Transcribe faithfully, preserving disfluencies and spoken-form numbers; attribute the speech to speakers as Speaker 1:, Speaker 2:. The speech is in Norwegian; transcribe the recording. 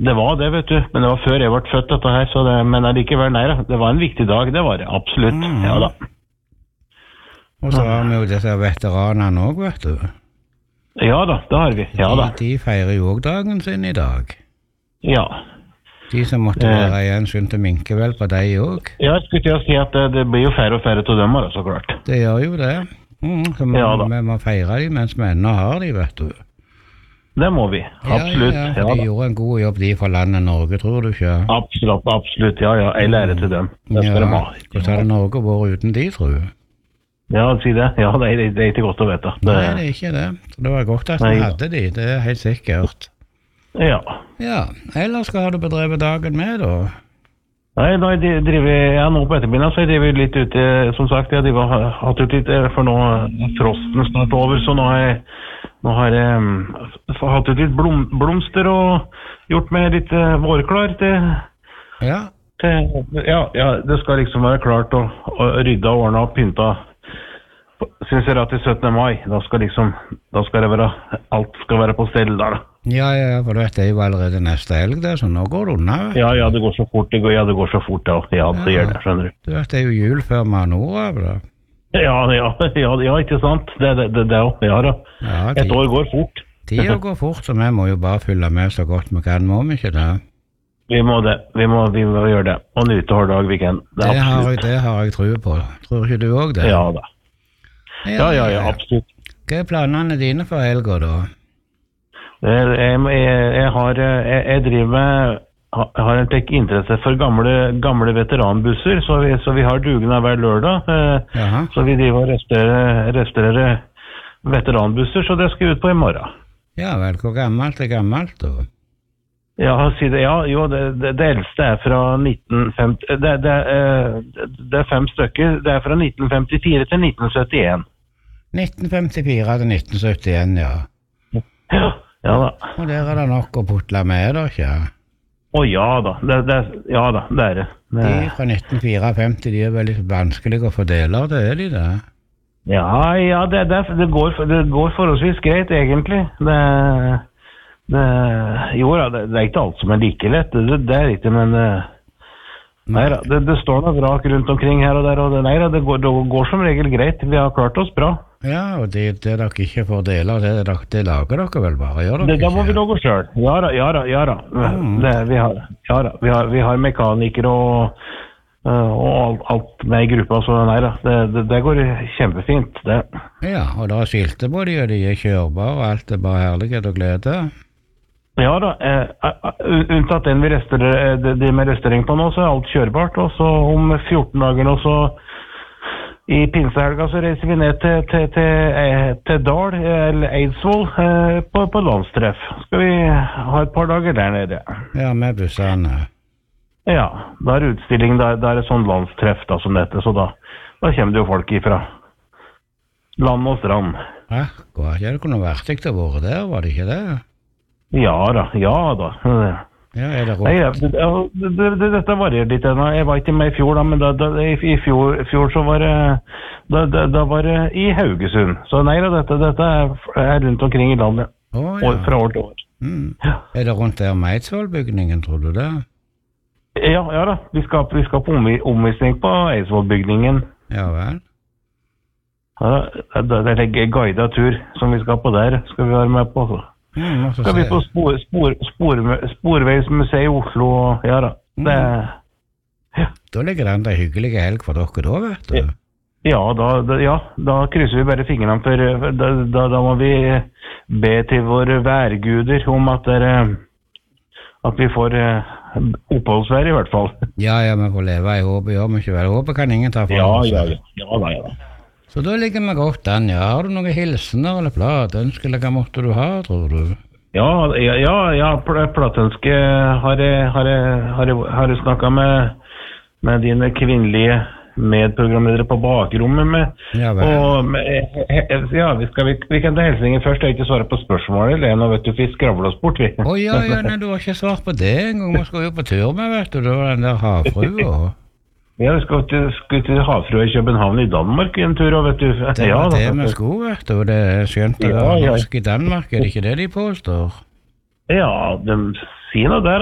Speaker 1: Det var det, vet du. Men det var før jeg ble født, dette her. Så det, men allikevel, nei da. Det var en viktig dag, det var det. Absolutt. Mm. Ja da.
Speaker 2: Og så har vi jo disse veteranene også, vet du.
Speaker 1: Ja da, det har vi. Ja da.
Speaker 2: De, de feirer jo også dagen sin i dag.
Speaker 1: Ja.
Speaker 2: De som måtte være igjen skjønte minke vel på deg også.
Speaker 1: Ja, jeg skulle til å si at det, det blir jo færre og færre til dem, så klart.
Speaker 2: Det gjør jo det. Mm, så vi,
Speaker 1: ja,
Speaker 2: vi må feire dem mens vi ennå har dem, vet du.
Speaker 1: Det må vi, absolutt.
Speaker 2: Ja, ja, ja. De gjorde en god jobb de for landet Norge, tror du ikke?
Speaker 1: Absolutt, absolutt, ja, ja. Jeg lærer til dem. Det skal
Speaker 2: ja.
Speaker 1: de ha.
Speaker 2: Hvordan hadde Norge vært uten de, tror du?
Speaker 1: Ja, si det. Ja, det er, det er ikke godt å vite.
Speaker 2: Det... Nei, det er ikke det. Det var godt at vi hadde de, det er helt sikkert.
Speaker 1: Ja.
Speaker 2: Ja, ellers skal du bedreve dagen med, da?
Speaker 1: Nei, da jeg driver, ja, nå på ettermiddag, så jeg driver litt ute, som sagt, jeg har hatt ut litt, for nå er frosten snart over, så nå har jeg, nå har jeg um, hatt ut litt blom, blomster og gjort meg litt uh, vårklar til,
Speaker 2: ja.
Speaker 1: til, ja, ja, det skal liksom være klart å, å rydde og ordne og pynta, synes jeg at til syttende mai, da skal liksom, da skal det være, alt skal være på stell der da.
Speaker 2: Ja, ja, for du vet, det er jo allerede neste helg der, så nå går det unna.
Speaker 1: Ja, ja, det går så fort, det går, ja, det går så fort, ja, ja, det ja. Gjør det, skjønner du.
Speaker 2: Du vet, det er jo jul før man når av da.
Speaker 1: Ja, ja, ja, ja, ikke sant, det, det, det, det ja da. Ja, et år går fort.
Speaker 2: Tida går fort, så vi må jo bare fylle med så godt vi kan, må vi ikke det?
Speaker 1: Vi må det, vi må, vi må gjøre det, og nyte hver dag vi kan.
Speaker 2: Det, det, har, jeg, det har jeg tro på, tror ikke du også det?
Speaker 1: Ja da. Ja, ja, ja, absolutt.
Speaker 2: Hva er planene dine for helga da?
Speaker 1: Jeg, jeg, jeg, har, jeg, jeg driver med, har en tek interesse for gamle, gamle veteranbusser, så vi, så vi har dugnad hver lørdag.
Speaker 2: Jaha.
Speaker 1: Så vi driver og restaurerer, restaurerer veteranbusser, så det skal vi ut på i morgen.
Speaker 2: Ja vel, hvor gammelt er gammelt da?
Speaker 1: Ja, ja jo, det, det, det eldste er fra nitten femti, det, det, det er fem stykker, det er fra nitten femtifire til nitten syttien.
Speaker 2: nitten femtifire til nitten syttien, ja.
Speaker 1: Ja. Ja da.
Speaker 2: Og der er det nok å putle med da, ikke?
Speaker 1: Å ja da, det, det, ja da, det er det. det.
Speaker 2: De fra nitten femtifire, de er vel litt vanskelige å fordele, det er de det?
Speaker 1: Ja, ja, det, det, det, går, det går forholdsvis greit egentlig. Det, det, jo da, det, det er ikke alt som er like lett, det, det er ikke, men nei da, det, det står noe vrak rundt omkring her og der, og det, nei da, det går, det går som regel greit, vi har klart oss bra.
Speaker 2: Ja, og det, det dere ikke får dele, det, det, det lager dere vel bare, gjør dere
Speaker 1: det,
Speaker 2: ikke?
Speaker 1: Det må vi lage selv. Ja da, ja da, ja da. Mm. Det, vi har, ja da, vi har, vi har mekanikere og, og alt, alt med i gruppa, så nei da, det, det, det går kjempefint, det.
Speaker 2: Ja, og da er skilte på de, og de er kjørbare, og alt er bare herlighet og glede.
Speaker 1: Ja da, eh, unntatt den vi restaurerer, de, de med restaurering på nå, så er alt kjørbart, og så om fjorten dager nå, så i pinsehelga så reiser vi ned til, til, til, til Dal, eller Eidsvoll, på, på landstreff. Skal vi ha et par dager der nede?
Speaker 2: Ja, med bussene.
Speaker 1: Ja, da er utstilling, da, da er det sånn landstreff da, som dette, så da, da kommer det jo folk ifra land og strand.
Speaker 2: Ja, godt, ja, det kunne vært ikke å være der, var det ikke det?
Speaker 1: Ja da, ja da.
Speaker 2: Ja, er det rått?
Speaker 1: Nei, det, det, det, det, dette varierer litt. Jeg var ikke med i fjor da, men da, da, i fjor, fjor så var det, da, da, da var det i Haugesund. Så nei da, dette, dette er rundt omkring i landet,
Speaker 2: oh, ja.
Speaker 1: år, fra år til år.
Speaker 2: Mm. Ja. Er det rundt der med Eidsvollbygningen, tror du det?
Speaker 1: Ja, ja da, vi skal, vi skal på omvisning på Eidsvollbygningen.
Speaker 2: Ja vel?
Speaker 1: Ja, det, det er en guidet tur som vi skal på der, skal vi være med på.
Speaker 2: Mm,
Speaker 1: skal vi på spor, spor, spor, Sporveismuseet i Oslo, ja da. Det,
Speaker 2: ja. Da ligger det en hyggelig helg for dere da, vet du.
Speaker 1: Ja, da, da, ja, da krysser vi bare fingrene for, da, da, da må vi be til våre værguder om at, det, at vi får oppholdsvær i hvert fall. Ja,
Speaker 2: ja, vi får leve i håpet, ja, men ikke vel. Håpet kan ingen ta for
Speaker 1: ja,
Speaker 2: oss.
Speaker 1: Ja, ja, ja, da, ja da.
Speaker 2: Så da ligger vi godt an, ja. Har du noen hilsener eller platønsker, eller hva måtte du ha, tror du?
Speaker 1: Ja, ja, ja, platønske har jeg, har jeg, har jeg, har jeg snakket med, med dine kvinnelige medprogramledere på bakrommet med.
Speaker 2: Ja, vel.
Speaker 1: Og med, ja, vi, skal, vi, vi kan ta hilsninger først, jeg har ikke svaret på spørsmålet, eller nå vet du, vi skravler oss bort, vi.
Speaker 2: Å ja, ja, nei, du har ikke svart på det en gang, vi skal jo på tur med, vet du, det var den der havfrua.
Speaker 1: Ja, vi skal til, skal til havfrua i København i Danmark en tur, vet du.
Speaker 2: Det
Speaker 1: ja,
Speaker 2: var det
Speaker 1: da,
Speaker 2: med sko, vet du, og det er skjønt å være
Speaker 1: ja, ja.
Speaker 2: norsk i Danmark, er det ikke det de påstår?
Speaker 1: Ja, de sier noe der.